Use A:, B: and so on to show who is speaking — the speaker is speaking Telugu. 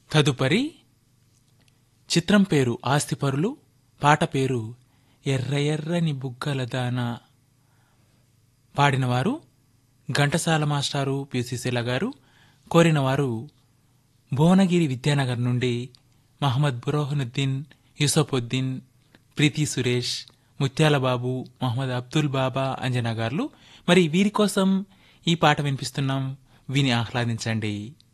A: తదుపరి చిత్రం పేరు ఆస్తిపరులు, పాట పేరు ఎర్ర ఎర్రని బుగ్గల దాన. పాడినవారు ఘంటసాల మాస్టారు, పిసిశిల గారు. కోరినవారు భువనగిరి విద్యానగర్ నుండి మహమ్మద్ బురోహనుద్దీన్, యూసఫుద్దీన్, ప్రీతి సురేష్, ముత్యాలబాబు, మహమ్మద్ అబ్దుల్ బాబా, అంజనా గారు. మరి వీరి కోసం ఈ పాట వినిపిస్తున్నాం, విని ఆహ్లాదించండి.